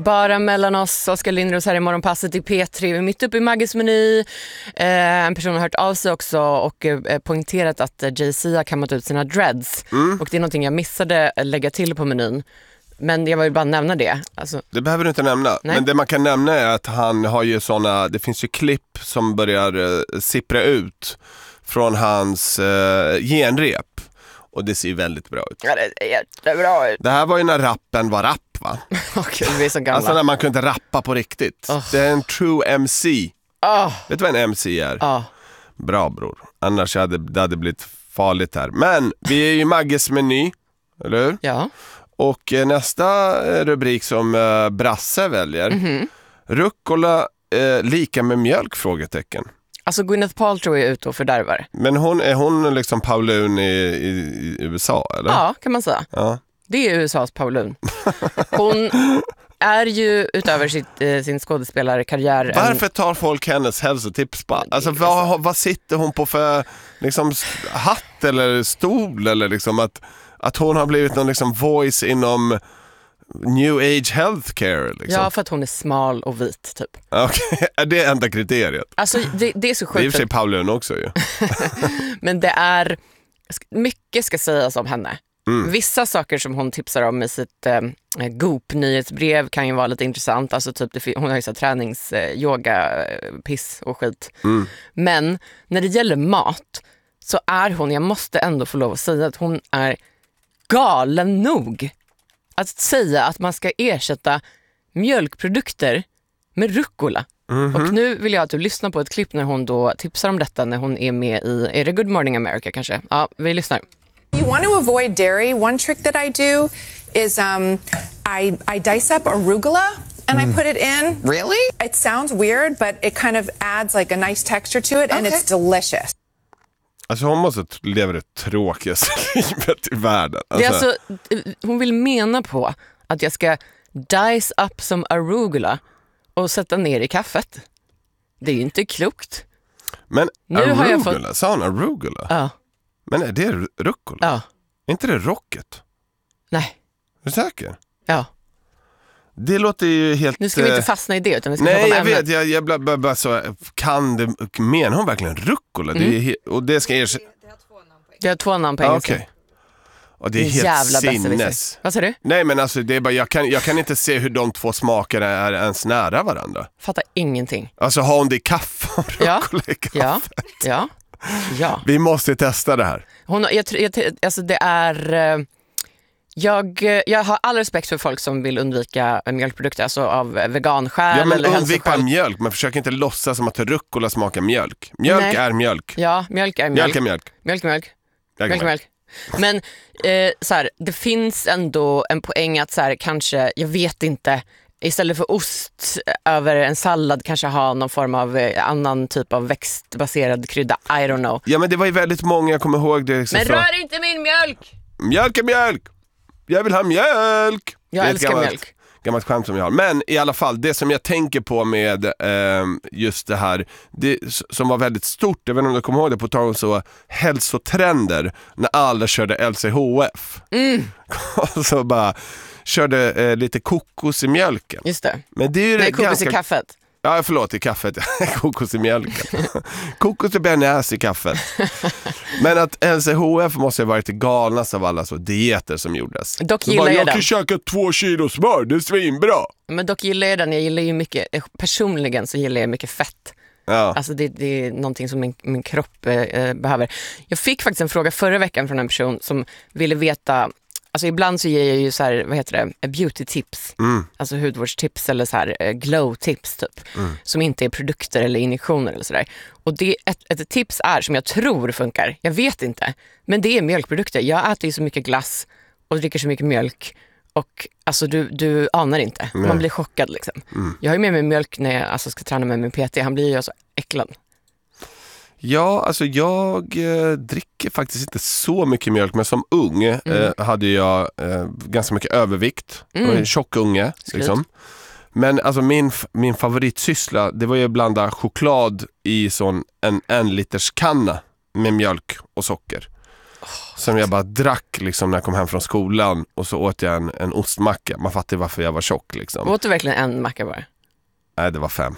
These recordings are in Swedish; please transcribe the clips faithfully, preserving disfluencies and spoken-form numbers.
bara mellan oss, Oskar Lindros här i Morgonpasset i P tre, mitt uppe i Magges meny. Eh, en person har hört av sig också och eh, poängterat att Jay-Z har kammat ut sina dreads. Mm. Och det är någonting jag missade lägga till på menyn. Men jag vill bara nämna det. Alltså... Det behöver du inte nämna. Nej. Men det man kan nämna är att han har ju såna, det finns ju klipp som börjar eh, sippra ut från hans eh, genrep. Och det ser ju väldigt bra ut. Ja, det är jättebra ut. Det här var ju när rappen var rapp, va? Okej, vi är så gamla. Alltså när man kunde rappa på riktigt. Oh. Det är en true M C. Oh. Vet du vad en M C är? Oh. Bra, bror. Annars hade det hade blivit farligt här. Men vi är ju Magges meny, eller hur? Ja. Och eh, nästa rubrik som eh, Brasse väljer. Mm-hmm. Rucola eh, lika med mjölk, frågetecken. Alltså Gwyneth Paltrow är ute och fördärvar. Men hon, är hon liksom Paulun i, i, i U S A, eller? Ja, kan man säga. Ja. Det är U S A:s Paulun. Hon är ju utöver sitt, eh, sin skådespelarkarriär... Varför tar folk hennes hälsotips på? Alltså vad, vad sitter hon på för liksom, hatt eller stol? Eller liksom att, att hon har blivit någon liksom, voice inom... New age healthcare liksom. Ja, för att hon är smal och vit typ. Okej, okay. Är det enda kriteriet? Alltså det, det är så sjukt. Det är i och för sig Paulun också ju. Men det är mycket ska sägas om henne. Mm. Vissa saker som hon tipsar om i sitt eh, Goop-nyhetsbrev kan ju vara lite intressant. Alltså typ det, hon har ju så tränings eh, yoga, eh, piss och skit. Mm. Men när det gäller mat så är hon, jag måste ändå få lov att säga att hon är galen nog att säga att man ska ersätta mjölkprodukter med rucola. Mm-hmm. Och nu vill jag att du lyssnar på ett klipp när hon då tipsar om detta när hon är med i, är det Good Morning America kanske? Ja, vi lyssnar. You want to avoid dairy, one trick that I do is um, I, I dice up arugula and mm. I put it in. Really? It sounds weird, but it kind of adds like a nice texture to it, and okay. It's delicious. Alltså hon måste leva det tråkigaste livet i världen. Alltså... Det är alltså, hon vill mena på att jag ska dice up som arugula och sätta ner i kaffet. Det är ju inte klokt. Men nu arugula, har jag fått... sa hon arugula? Ja. Men är det rucola? Ja. Är inte det rocket? Nej. Är du säker? Ja. Det låter ju helt... Nu ska vi inte fastna i det utan vi ska nej, prata om jag ämnet. vet. Jag, jag bara, bara så, kan det, menar hon verkligen rucola? Mm. Det är he- och det ska ersätta... Det har två namn på engelska. Okej. Och det är helt jävla sinnes. Vad säger du? Nej, men alltså det är bara, jag kan, jag kan inte se hur de två smakerna är ens nära varandra. Fattar ingenting. Alltså har hon det i kaffe och rucola i kaffet? Ja, ja, ja. Vi måste testa det här. Hon, jag, jag, alltså det är... Jag, jag har all respekt för folk som vill undvika mjölkprodukter, alltså av veganskäl. Ja, men eller undvik bara mjölk, men försök inte låtsas som att rucola smakar mjölk. Mjölk Nej. är mjölk. Ja, mjölk är mjölk. Mjölk är mjölk. Mjölk är mjölk. Mjölk är mjölk. Men eh, så här, det finns ändå en poäng att så här, kanske, jag vet inte, istället för ost över en sallad kanske ha någon form av eh, annan typ av växtbaserad krydda. I don't know. Ja, men det var ju väldigt många, jag kommer ihåg det. Liksom, men så... rör inte min mjölk! Mjölk är mjölk! Jag vill ha mjölk! Jag älskar gammalt, mjölk. Gammalt skämt som jag har. Men i alla fall, det som jag tänker på med eh, just det här, det, som var väldigt stort, jag vet inte om du kommer ihåg det, på tal om så hälsotrender, när alla körde L C H F. Mm. Och så bara körde eh, lite kokos i mjölken. Just det. Men det är ju Nej, kokos ganska... i kaffet. Ja, förlåt, i kaffet. Kokos i mjölken. Kokos och bearnaise i kaffet. Men att L C H F måste ha varit det galnaste av alla så dieter som gjordes. Dock gillar bara, jag, jag den. kan käka två kilo smör, det är svinbra. Men dock gillar jag den. Jag gillar ju mycket, personligen så gillar jag mycket fett. Ja. Alltså det, det är någonting som min, min kropp eh, behöver. Jag fick faktiskt en fråga förra veckan från en person som ville veta. Alltså ibland så ger jag ju så här, vad heter det, beauty tips. Mm. Alltså hudvårdstips eller så här glow tips typ. Mm. Som inte är produkter eller injektioner eller sådär. Och det ett, ett tips är som jag tror funkar. Jag vet inte. Men det är mjölkprodukter. Jag äter ju så mycket glass och dricker så mycket mjölk. Och alltså du, du anar inte. Nej. Man blir chockad liksom. Mm. Jag har ju med mig mjölk när jag alltså, ska träna med min P T. Han blir ju alltså äcklad. Ja, alltså jag eh, dricker faktiskt inte så mycket mjölk, men som ung mm. eh, hade jag eh, ganska mycket övervikt. Mm. Och en tjock unge liksom. Men alltså min, min favoritsyssla, det var ju att blanda choklad i sån en, en liters kanna med mjölk och socker. som jag bara drack liksom när jag kom hem från skolan. Och så åt jag en, en ostmacka. Man fattar varför jag var tjock liksom. Åt du verkligen en macka bara? Nej, det var fem.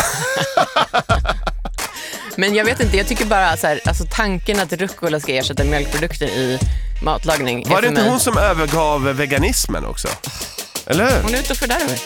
Men jag vet inte, jag tycker bara så här, alltså tanken att rucola ska ersätta mjölkprodukter i matlagning. Var det inte mig... hon som övergav veganismen också? Eller hur? Hon är ute och fördärvar.